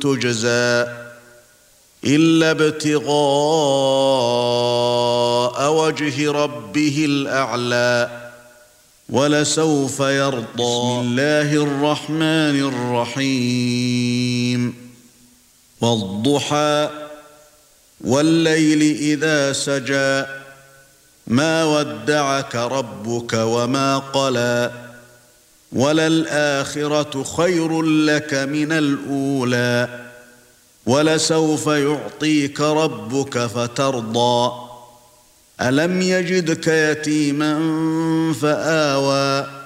تجزى إلا ابتغاء وجه ربه الأعلى ولسوف يرضى. بسم الله الرحمن الرحيم والضحى والليل إذا سجى ما ودعك ربك وما قلى وللآخرة خير لك من الأولى ولسوف يعطيك ربك فترضى ألم يجدك يتيما فآوى